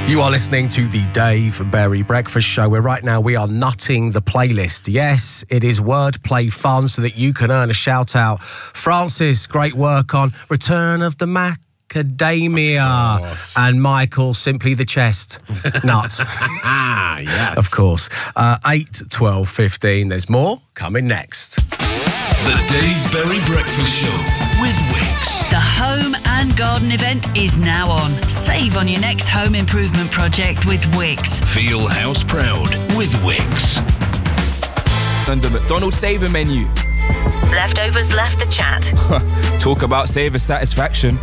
You are listening to the Dave Berry Breakfast Show, where right now we are nutting the playlist. Yes, it is wordplay fun so that you can earn a shout out. Francis, great work on Return of the Macadamia. And Michael, simply the chest. Nut. Yes. Of course. 8, 12, 15. There's more coming next. The Dave Berry Breakfast Show with Wix. The Home and Garden event is now on. Save on your next home improvement project with Wix. Feel house proud with Wix. And the McDonald's saver menu. Leftovers left the chat. Talk about saver satisfaction.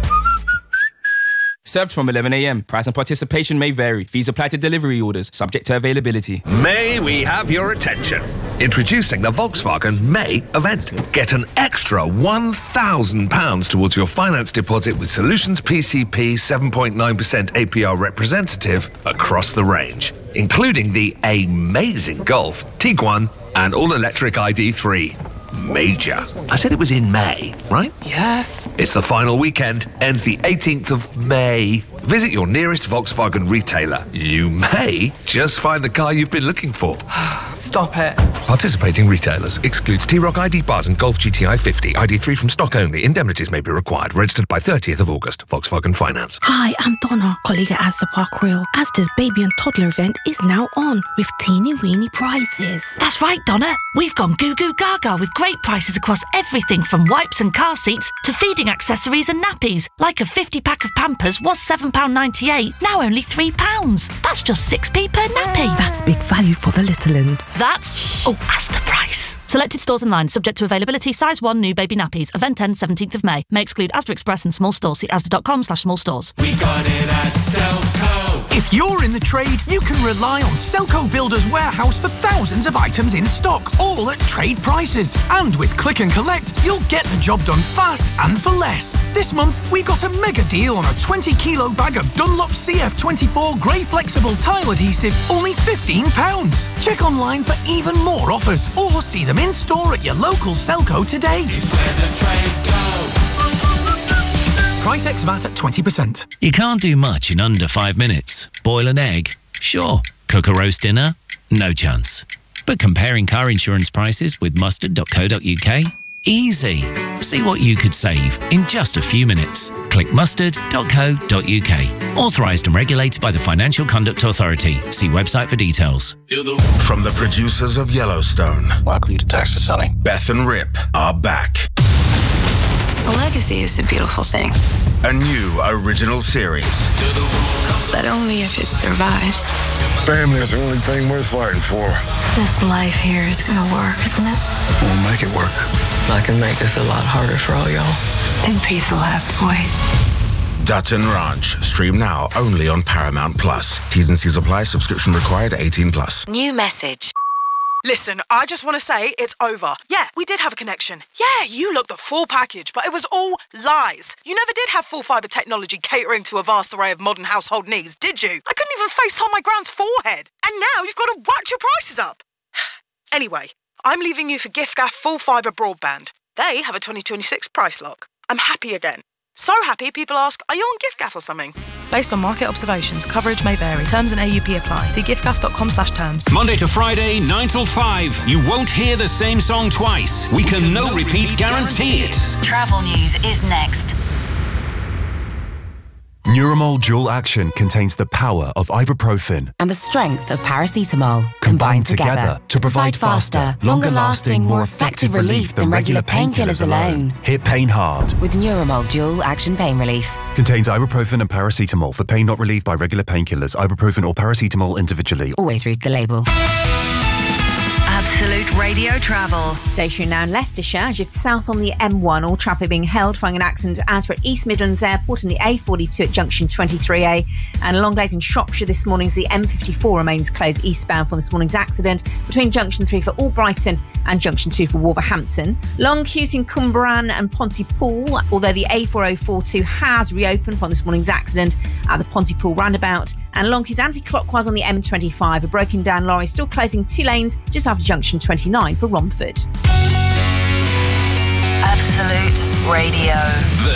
Served from 11 a.m. Price and participation may vary. Fees apply to delivery orders, subject to availability. May we have your attention? Introducing the Volkswagen May event. Get an extra £1,000 towards your finance deposit with Solutions PCP 7.9% APR representative across the range, including the amazing Golf, Tiguan and all-electric ID3. Major. I said it was in May, right? Yes. It's the final weekend, ends the 18th of May. Visit your nearest Volkswagen retailer. You may just find the car you've been looking for. Stop it. Participating retailers. Excludes T-Roc ID bars and Golf GTI 50. ID3 from stock only. Indemnities may be required. Registered by 30th of August. Volkswagen Finance. Hi, I'm Donna, colleague at Asda Park Royal. Asda's baby and toddler event is now on with teeny weeny prizes. That's right, Donna. We've gone goo goo gaga with great prices across everything from wipes and car seats to feeding accessories and nappies. Like a 50-pack of Pampers was £7.98, now only £3. That's just 6p per nappy. That's big value for the little uns. That's Asda price. Selected stores and lines subject to availability. Size 1 new baby nappies. Event ends 17th of May. May exclude Asda Express and small stores. See asda.com/small stores. We got it at Selco. If you're in the trade, you can rely on Selco Builders Warehouse for thousands of items in stock, all at trade prices. And with Click and Collect, you'll get the job done fast and for less. This month, we've got a mega deal on a 20-kilo bag of Dunlop CF24 grey flexible tile adhesive, only £15. Check online for even more offers or see them in store at your local Selco today. It's where the trade goes. Price ex VAT at 20%. You can't do much in under 5 minutes. Boil an egg? Sure. Cook a roast dinner? No chance. But comparing car insurance prices with mustard.co.uk? Easy. See what you could save in just a few minutes. Click mustard.co.uk. Authorised and regulated by the Financial Conduct Authority. See website for details. From the producers of Yellowstone. Welcome to Texas, honey. Beth and Rip are back. A legacy is a beautiful thing. A new original series. But only if it survives. Family is the only thing worth fighting for. This life here is gonna work, isn't it? We'll make it work. I can make this a lot harder for all y'all. Then peace will have to wait. Dutton Ranch. Stream now only on Paramount Plus. T's and C's apply. Subscription required. 18+. New message. Listen, I just want to say it's over. Yeah, we did have a connection. Yeah, you looked the full package, but it was all lies. You never did have full fibre technology catering to a vast array of modern household needs, did you? I couldn't even FaceTime my grand's forehead. And now you've got to whack your prices up. Anyway, I'm leaving you for giffgaff full fibre broadband. They have a 2026 price lock. I'm happy again. So happy people ask, are you on giffgaff or something? Based on market observations, coverage may vary. Terms and AUP apply. See giffgaff.com/terms. Monday to Friday, 9 till 5. You won't hear the same song twice. We can no repeat guarantee it. Travel news is next. Neuramol Dual Action contains the power of ibuprofen and the strength of paracetamol combined together to provide faster, longer-lasting, more effective relief than regular painkillers alone. Hit pain hard with Neuramol Dual Action Pain Relief. Contains ibuprofen and paracetamol for pain not relieved by regular painkillers, ibuprofen or paracetamol individually. Always read the label. Absolute Radio Travel. Station now in Leicestershire, as you're south on the M1, all traffic being held following an accident as we're at East Midlands Airport and the A42 at junction 23A. And long days in Shropshire this morning as the M54 remains closed eastbound from this morning's accident between junction 3 for Albrighton and junction 2 for Wolverhampton. Long queues in Cumbrahan and Pontypool, although the A4042 has reopened from this morning's accident at the Pontypool roundabout. And long queues anti-clockwise on the M25. A broken down lorry still closing 2 lanes just after junction 29 for Romford. Absolute Radio.